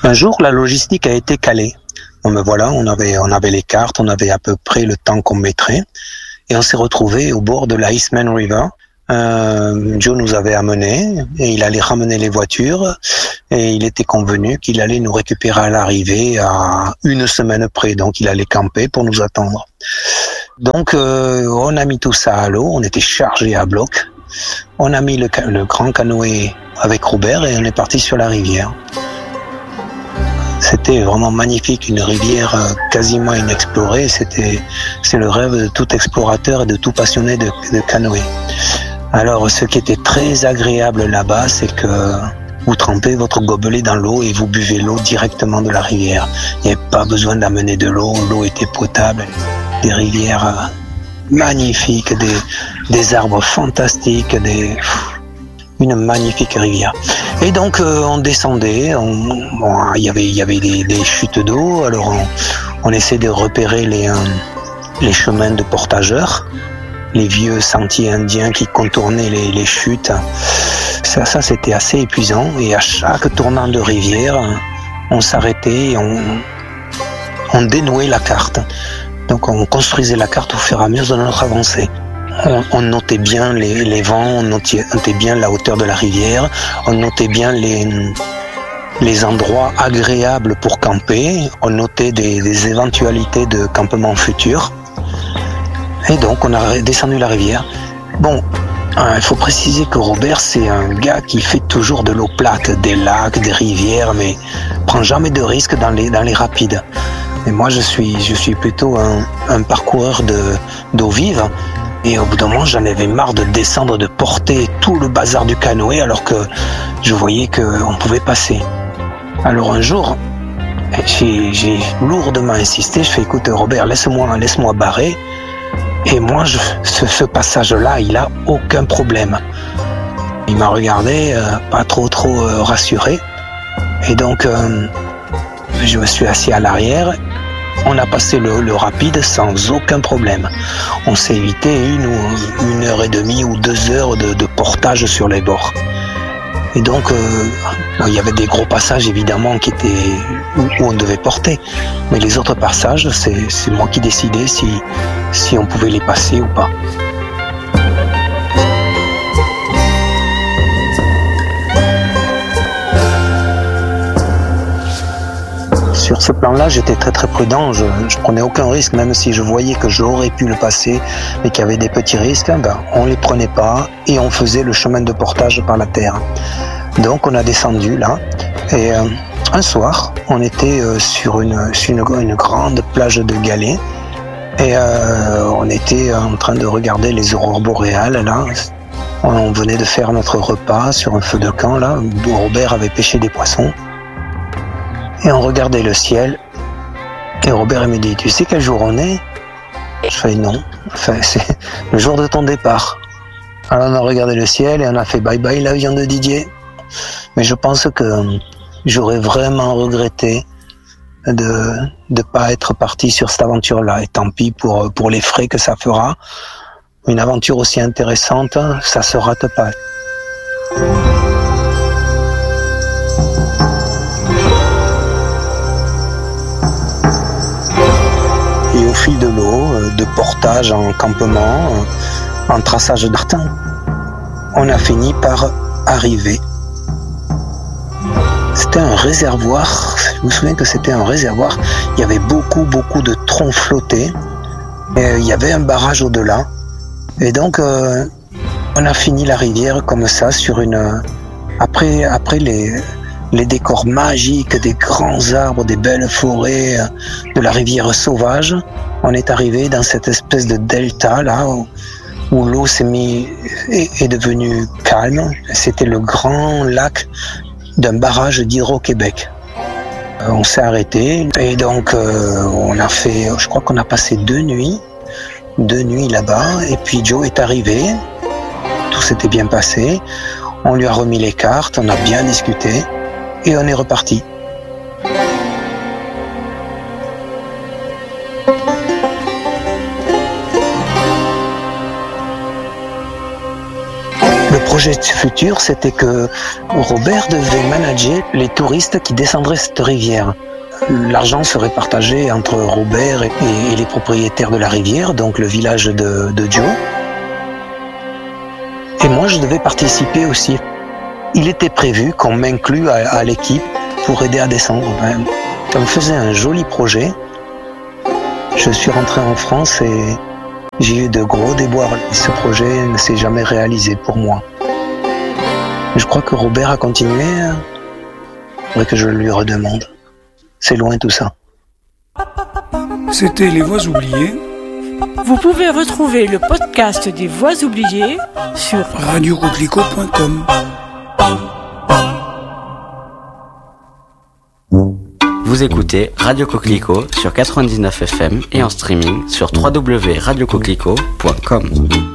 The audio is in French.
Un jour, la logistique a été calée. Bon, ben voilà, on avait les cartes, on avait à peu près le temps qu'on mettrait, et on s'est retrouvé au bord de la Eastman River. Joe nous avait amenés et il allait ramener les voitures et il était convenu qu'il allait nous récupérer à l'arrivée à 1 semaine près, donc il allait camper pour nous attendre. Donc on a mis tout ça à l'eau, on était chargé à bloc, on a mis le grand canoë avec Robert et on est parti sur la rivière. C'était vraiment magnifique, une rivière quasiment inexplorée, c'est le rêve de tout explorateur et de tout passionné de canoë. Alors, ce qui était très agréable là-bas, c'est que vous trempez votre gobelet dans l'eau et vous buvez l'eau directement de la rivière. Il n'y avait pas besoin d'amener de l'eau était potable. Des rivières magnifiques, des arbres fantastiques, une magnifique rivière. Et donc, on descendait, il y avait des chutes d'eau, alors on essaie de repérer les chemins de portageurs, les vieux sentiers indiens qui contournaient les chutes. Ça c'était assez épuisant et à chaque tournant de rivière, on s'arrêtait et on dénouait la carte. Donc on construisait la carte au fur et à mesure de notre avancée. On notait bien les vents, on notait bien la hauteur de la rivière, on notait bien les endroits agréables pour camper, on notait des éventualités de campement futur. Et donc, on a descendu la rivière. Bon, il faut préciser que Robert, c'est un gars qui fait toujours de l'eau plate, des lacs, des rivières, mais prend jamais de risques dans les rapides. Et moi, je suis plutôt un parcoureur d'eau vive. Et au bout d'un moment, j'en avais marre de descendre, de porter tout le bazar du canoë, alors que je voyais qu'on pouvait passer. Alors un jour, j'ai lourdement insisté. Je fais, écoute, Robert, laisse-moi barrer. Et moi, ce passage-là, il a aucun problème. Il m'a regardé, pas trop rassuré. Et donc, je me suis assis à l'arrière. On a passé le rapide sans aucun problème. On s'est évité 1h30 ou 2 heures de portage sur les bords. Et donc, il y avait des gros passages évidemment où on devait porter. Mais les autres passages, c'est moi qui décidais si on pouvait les passer ou pas. Sur ce plan-là, j'étais très prudent, je prenais aucun risque, même si je voyais que j'aurais pu le passer, mais qu'il y avait des petits risques, on les prenait pas et on faisait le chemin de portage par la terre. Donc on a descendu là, et un soir, on était sur une grande plage de galets, et on était en train de regarder les aurores boréales là. On venait de faire notre repas sur un feu de camp là, où Robert avait pêché des poissons. Et on regardait le ciel, et Robert me dit, tu sais quel jour on est? Je fais non, c'est le jour de ton départ. Alors on a regardé le ciel et on a fait bye bye l'avion de Didier. Mais je pense que j'aurais vraiment regretté de pas être parti sur cette aventure-là. Et tant pis pour les frais que ça fera. Une aventure aussi intéressante, ça se rate pas. Et au fil de l'eau, de portage en campement, en traçage d'artin, on a fini par arriver. C'était un réservoir, je me souviens que c'était un réservoir, il y avait beaucoup de troncs flottés, et il y avait un barrage au-delà. Et donc, on a fini la rivière comme ça, après les décors magiques des grands arbres, des belles forêts, de la rivière sauvage. On est arrivé dans cette espèce de delta là où l'eau est devenue calme. C'était le grand lac d'un barrage d'Hydro-Québec. On s'est arrêté et donc je crois qu'on a passé 2 nuits là-bas. Et puis Joe est arrivé, tout s'était bien passé. On lui a remis les cartes, on a bien discuté. Et on est reparti. Le projet futur, c'était que Robert devait manager les touristes qui descendraient cette rivière. L'argent serait partagé entre Robert et les propriétaires de la rivière, donc le village de Joe. Et moi, je devais participer aussi. Il était prévu qu'on m'inclue à l'équipe pour aider à descendre. Ça me faisait un joli projet. Je suis rentré en France et j'ai eu de gros déboires. Ce projet ne s'est jamais réalisé pour moi. Je crois que Robert a continué. Il faudrait que je lui redemande. C'est loin tout ça. C'était Les Voix oubliées. Vous pouvez retrouver le podcast des Voix oubliées sur radiocoquelicot.com. Vous écoutez Radio Coquelicot sur 99 FM et en streaming sur www.radiocoquelicot.com.